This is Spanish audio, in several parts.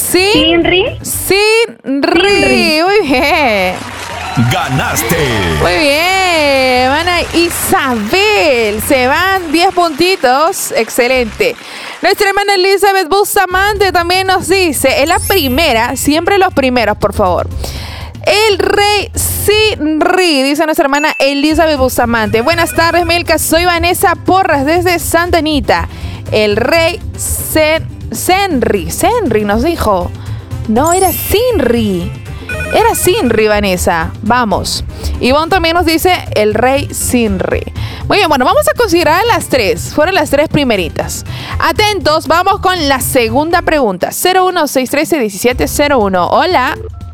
Sinri. Muy bien. ¡Ganaste! Muy bien, hermana Isabel. Se van 10 puntitos. Excelente. Nuestra hermana Elizabeth Bustamante también nos dice, es la primera, siempre los primeros, por favor. El rey Sinri, dice nuestra hermana Elizabeth Bustamante. Buenas tardes, Milka. Soy Vanessa Porras desde Santa Anita. El rey Senri nos dijo. No, era Sinri. Era Sinri, Vanessa. Vamos. Ivonne también nos dice el rey Sinri. Muy bien, bueno, vamos a considerar las tres. Fueron las tres primeritas. Atentos, vamos con la segunda pregunta. 016131701. Hola.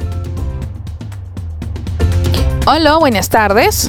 Hola, buenas tardes.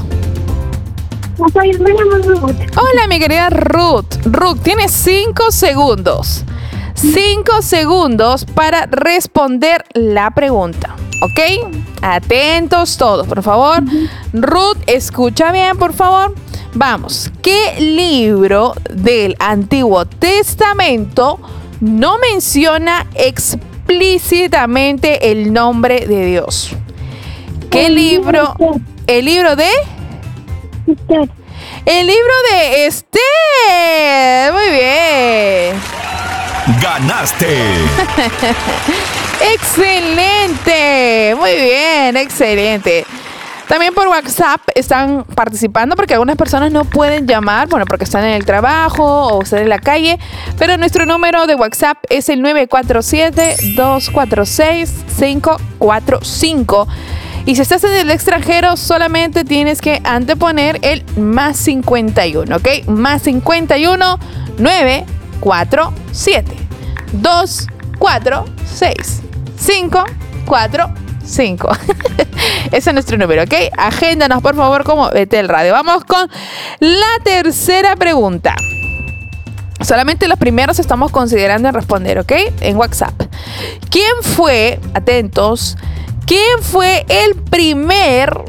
Hola, mi querida Ruth. Ruth, tienes 5 segundos. 5 segundos para responder la pregunta. ¿Ok? Atentos todos, por favor. Ruth, escucha bien, por favor. Vamos. ¿Qué libro del Antiguo Testamento no menciona explícitamente el nombre de Dios? ¿Qué libro? ¿El libro de? Esther. El libro de Esther. Muy bien. ¡Ganaste! ¡Excelente! Muy bien, excelente. También por WhatsApp están participando porque algunas personas no pueden llamar, bueno, porque están en el trabajo o están en la calle, pero nuestro número de WhatsApp es el 947-246-545. Y si estás en el extranjero, solamente tienes que anteponer el más 51, ¿ok? Más 51 947 246 545. Ese es nuestro número, ¿ok? Agéndanos, por favor, como Betel Radio. Vamos con la tercera pregunta. Solamente los primeros estamos considerando en responder, ¿ok? En WhatsApp. ¿Quién fue, atentos, quién fue el primer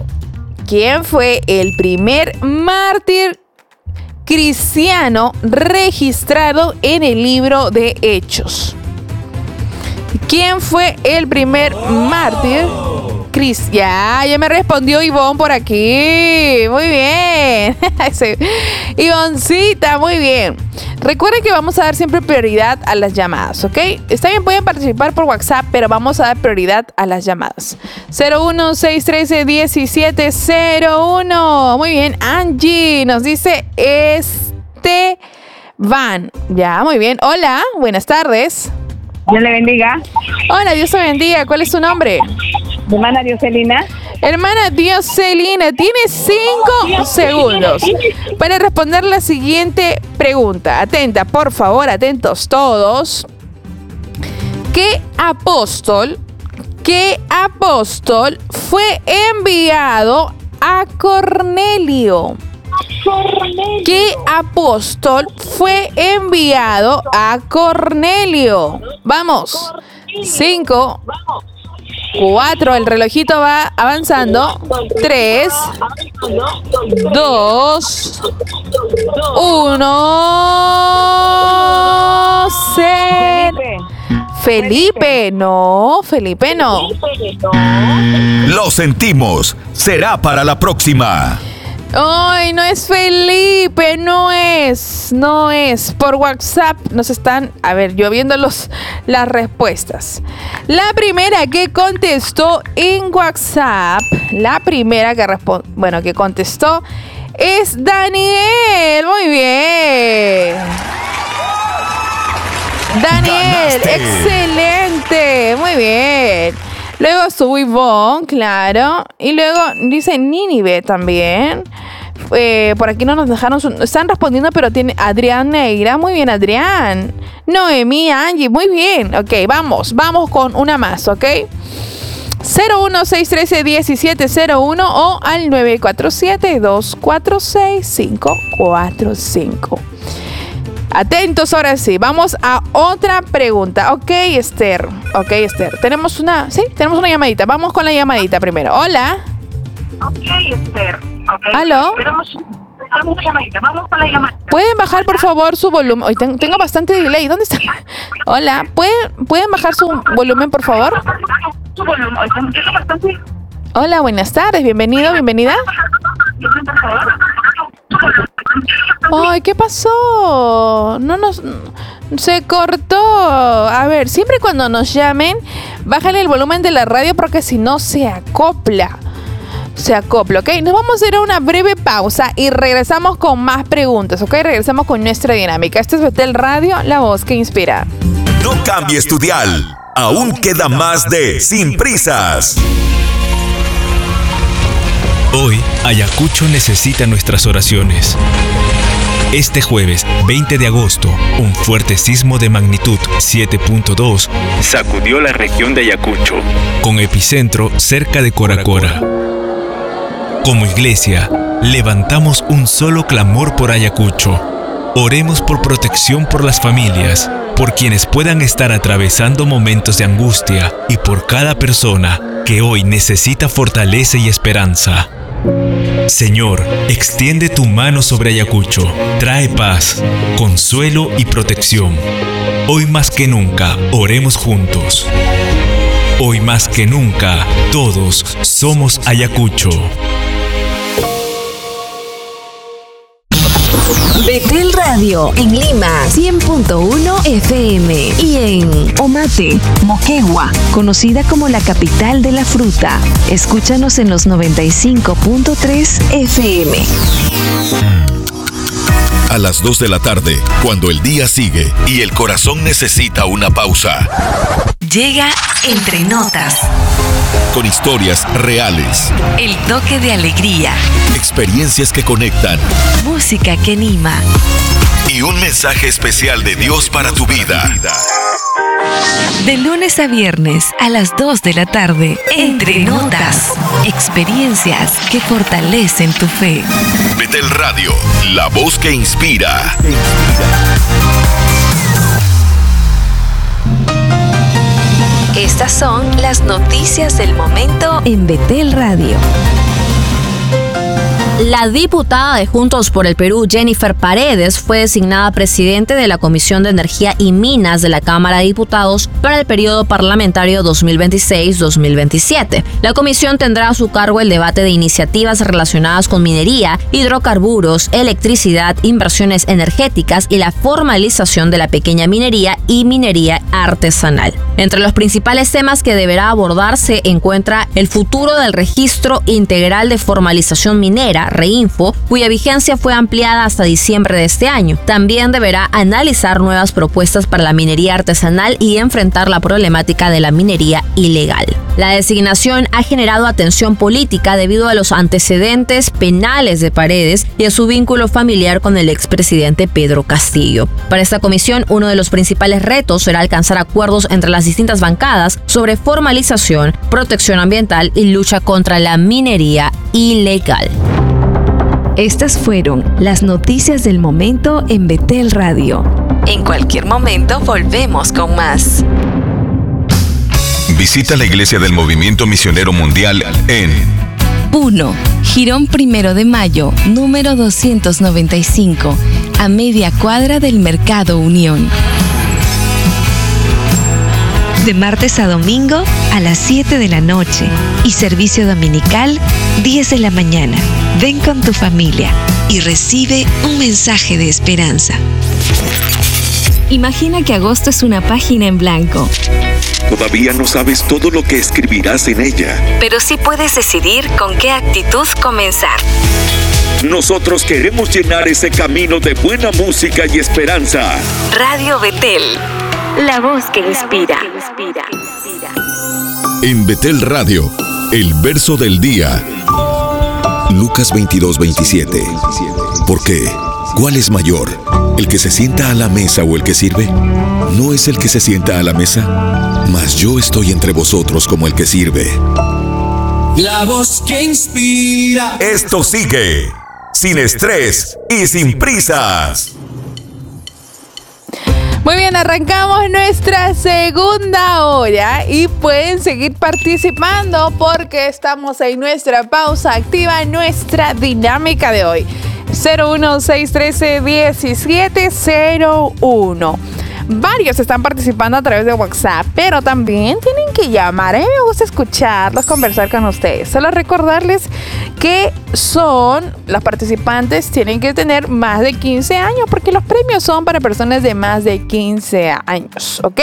mártir cristiano registrado en el libro de Hechos? ¿Quién fue el primer mártir cristiano? Ya me respondió Ivonne por aquí. Muy bien. Ivoncita, muy bien. Recuerden que vamos a dar siempre prioridad a las llamadas, ¿ok? Está bien, pueden participar por WhatsApp, pero vamos a dar prioridad a las llamadas. 016131701. Muy bien. Angie nos dice Esteban. Ya, muy bien. Hola, buenas tardes. Dios le bendiga. Hola, Dios te bendiga. ¿Cuál es tu nombre? Hermana Dioselina. Hermana Dioselina, tienes 5 segundos para responder la siguiente pregunta. Atenta, por favor, atentos todos. ¿Qué apóstol fue enviado a Cornelio? ¿Qué apóstol fue enviado a Cornelio? Vamos. 5, 4, el relojito va avanzando. 3, 2, 1. Felipe, no. Lo sentimos. Será para la próxima. Ay, no es Felipe, no es. Por WhatsApp nos están, lloviendo las respuestas. La primera que contestó en WhatsApp, que contestó es Daniel. Muy bien. Daniel, ¡Ganaste! Excelente, muy bien. Luego estuvo Ivonne, claro. Y luego dice Nínive también. Por aquí no nos dejaron están respondiendo, pero tiene Adrián Neira. Muy bien, Adrián. Noemí, Angie, muy bien. Ok, vamos con una más, ¿ok? 016131701 o al 947-246-545. Atentos, ahora sí. Vamos a otra pregunta. Ok, Esther. Tenemos una llamadita. Vamos con la llamadita primero. Hola. Ok, Esther. ¿Aló? Vamos con la llamada. ¿Pueden bajar por favor su volumen? Hoy tengo bastante delay. ¿Dónde está? Hola, ¿pueden bajar su volumen por favor? Hola, buenas tardes. Bienvenido, bienvenida. Ay, ¿qué pasó? Se cortó. A ver, siempre cuando nos llamen, bájale el volumen de la radio porque si no se acopla. ¿Ok? Nos vamos a ir a una breve pausa y regresamos con más preguntas, ¿ok? Regresamos con nuestra dinámica. Este es Betel Radio, la voz que inspira. No cambies tu dial. Aún queda más de Sin Prisas. Hoy, Ayacucho necesita nuestras oraciones. Este jueves 20 de agosto, un fuerte sismo de magnitud 7.2 sacudió la región de Ayacucho, con epicentro cerca de Coracora. Como iglesia, levantamos un solo clamor por Ayacucho. Oremos por protección por las familias, por quienes puedan estar atravesando momentos de angustia y por cada persona que hoy necesita fortaleza y esperanza. Señor, extiende tu mano sobre Ayacucho, trae paz, consuelo y protección. Hoy más que nunca, oremos juntos. Hoy más que nunca, todos somos Ayacucho. Betel Radio en Lima 100.1 FM y en Omate, Moquegua, conocida como la capital de la fruta. Escúchanos en los 95.3 FM. A las 2 de la tarde, cuando el día sigue y el corazón necesita una pausa. Llega Entre Notas. Con historias reales. El toque de alegría. Experiencias que conectan. Música que anima. Y un mensaje especial de Dios para tu vida. De lunes a viernes a las 2 de la tarde. Entre Notas. Experiencias que fortalecen tu fe. Betel Radio, la voz que inspira. Estas son las noticias del momento en Betel Radio. La diputada de Juntos por el Perú, Jennifer Paredes, fue designada presidente de la Comisión de Energía y Minas de la Cámara de Diputados para el periodo parlamentario 2026-2027. La comisión tendrá a su cargo el debate de iniciativas relacionadas con minería, hidrocarburos, electricidad, inversiones energéticas y la formalización de la pequeña minería y minería artesanal. Entre los principales temas que deberá abordarse encuentra el futuro del Registro Integral de Formalización Minera, REINFO, cuya vigencia fue ampliada hasta diciembre de este año. También deberá analizar nuevas propuestas para la minería artesanal y enfrentar la problemática de la minería ilegal. La designación ha generado atención política debido a los antecedentes penales de Paredes y a su vínculo familiar con el expresidente Pedro Castillo. Para esta comisión, uno de los principales retos será alcanzar acuerdos entre las distintas bancadas sobre formalización, protección ambiental y lucha contra la minería ilegal. Estas fueron las noticias del momento en Betel Radio. En cualquier momento volvemos con más. Visita la Iglesia del Movimiento Misionero Mundial en 1. Jirón 1 de Mayo, número 295, a media cuadra del Mercado Unión. De martes a domingo a las 7 de la noche y servicio dominical 10 de la mañana. Ven con tu familia y recibe un mensaje de esperanza. Imagina que agosto es una página en blanco. Todavía no sabes todo lo que escribirás en ella. Pero sí puedes decidir con qué actitud comenzar. Nosotros queremos llenar ese camino de buena música y esperanza. Radio Betel, la voz que inspira. En Betel Radio, el verso del día. Lucas 22:27. ¿Por qué? ¿Cuál es mayor? ¿El que se sienta a la mesa o el que sirve? ¿No es el que se sienta a la mesa? Mas yo estoy entre vosotros como el que sirve. La voz que inspira. Esto sigue, sin estrés y sin prisas. Muy bien, arrancamos nuestra segunda hora y pueden seguir participando porque estamos en nuestra pausa activa, nuestra dinámica de hoy. 016131701. Varios están participando a través de WhatsApp, pero también tienen que llamar. A mí me gusta escucharlos, conversar con ustedes. Solo recordarles que los participantes tienen que tener más de 15 años, porque los premios son para personas de más de 15 años, ¿ok?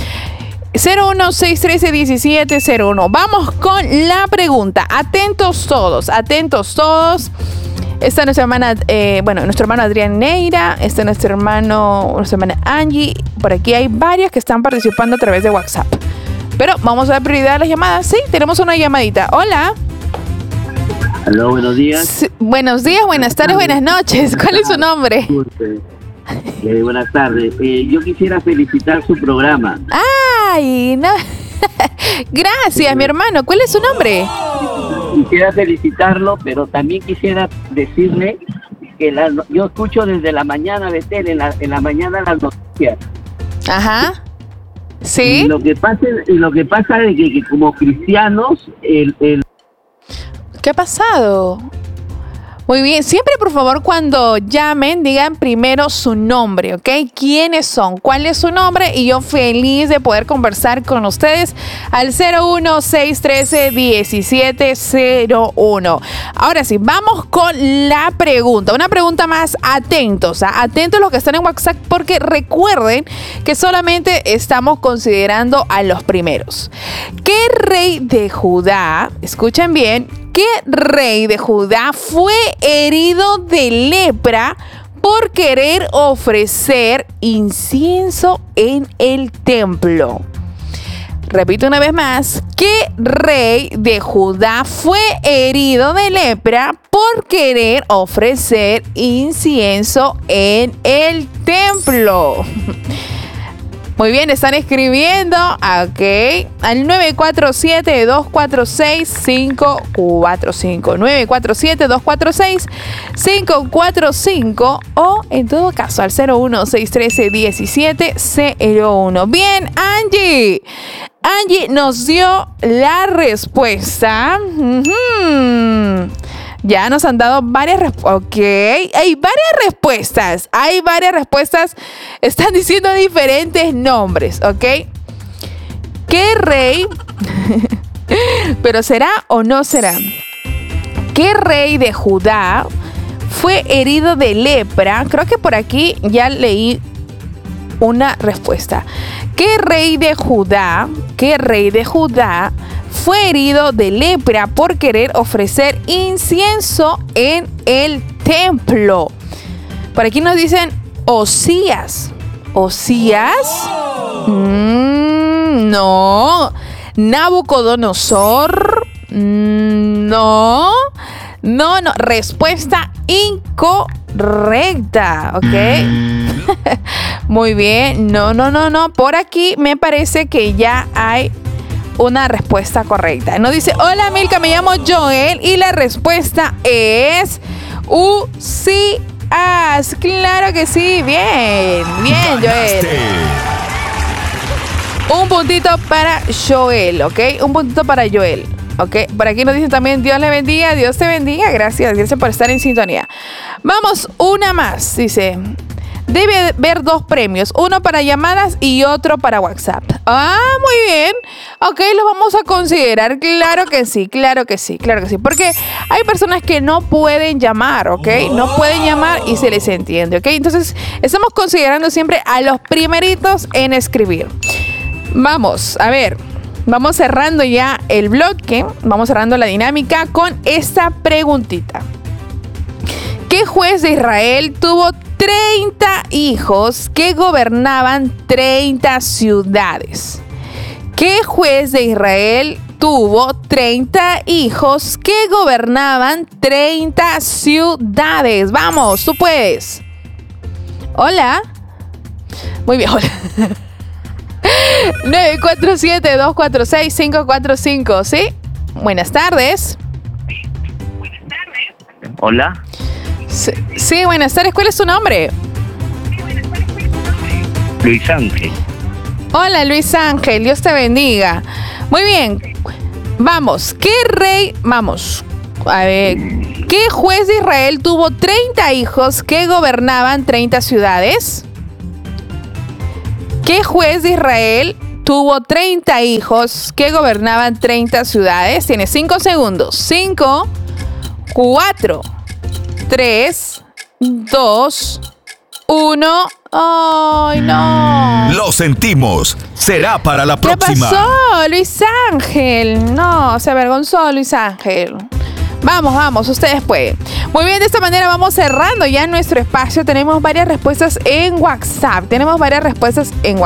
016131701. Vamos con la pregunta. Atentos todos, atentos todos. Está nuestra hermana, nuestro hermano Adrián Neira, está nuestra hermana Angie. Por aquí hay varias que están participando a través de WhatsApp. Pero vamos a dar prioridad a las llamadas. Sí, tenemos una llamadita. Hola. Hola, buenos días. Sí, buenos días, buenas tardes, buenas noches. ¿Cuál es su nombre? Buenas tardes. Yo quisiera felicitar su programa. Ay, no. Gracias, mi hermano. ¿Cuál es su nombre? Quisiera felicitarlo, pero también quisiera decirle que yo escucho desde la mañana de tele, en la mañana las noticias. Ajá. Sí. Y lo que pasa es que como cristianos, ¿Qué ha pasado? Muy bien, siempre por favor cuando llamen digan primero su nombre, ¿ok? ¿Quiénes son? ¿Cuál es su nombre? Y yo feliz de poder conversar con ustedes al 016131701. Ahora sí, vamos con la pregunta. Una pregunta más, atentos, atentos los que están en WhatsApp, porque recuerden que solamente estamos considerando a los primeros. ¿Qué rey de Judá, escuchen bien, qué rey de Judá fue herido de lepra por querer ofrecer incienso en el templo? Repito una vez más, ¿qué rey de Judá fue herido de lepra por querer ofrecer incienso en el templo? Muy bien, están escribiendo, ok, al 947-246-545, 947-246-545 o en todo caso al 016131701. Bien, Angie nos dio la respuesta. Ya nos han dado varias respuestas. Ok, hay varias respuestas. Están diciendo diferentes nombres, ¿ok? ¿Qué rey? ¿Pero será o no será? ¿Qué rey de Judá fue herido de lepra? Creo que por aquí ya leí una respuesta. ¿Qué rey de Judá fue herido de lepra por querer ofrecer incienso en el templo? Por aquí nos dicen Osías. ¿Osías? No. Nabucodonosor. No. Respuesta incorrecta. ¿Ok? Muy bien. No. Por aquí me parece que ya hay una respuesta correcta. Nos dice, hola Milka, me llamo Joel y la respuesta es Usías. Claro que sí, bien, Joel. Un puntito para Joel, ¿ok? Un puntito para Joel, ¿ok? Por aquí nos dicen también, Dios le bendiga, Dios te bendiga. Gracias por estar en sintonía. Vamos, una más, dice. Debe haber 2 premios, uno para llamadas y otro para WhatsApp. Muy bien. Ok, los vamos a considerar. Claro que sí. Porque hay personas que no pueden llamar, ¿ok? No pueden llamar y se les entiende, ¿ok? Entonces, estamos considerando siempre a los primeritos en escribir. Vamos, a ver. Vamos cerrando ya el bloque. Vamos cerrando la dinámica con esta preguntita. ¿Qué juez de Israel tuvo 30 hijos que gobernaban 30 ciudades? ¿Qué juez de Israel tuvo 30 hijos que gobernaban 30 ciudades? Vamos, tú puedes. Hola. Muy bien, hola. 947-246-545, ¿sí? Buenas tardes. Hola. Sí, buenas tardes. ¿Cuál es su nombre? Luis Ángel. Hola, Luis Ángel. Dios te bendiga. Muy bien. Vamos. ¿Qué rey? Vamos. A ver. ¿Qué juez de Israel tuvo 30 hijos que gobernaban 30 ciudades? ¿Qué juez de Israel tuvo 30 hijos que gobernaban 30 ciudades? Tiene 5 segundos. 5, 4, 3, 2, 1. ¡Ay, no! Lo sentimos. Será para la ¿Qué próxima. pasó, Luis Ángel? No, se avergonzó Luis Ángel. Vamos, ustedes pueden. Muy bien, de esta manera vamos cerrando ya nuestro espacio. Tenemos varias respuestas en WhatsApp.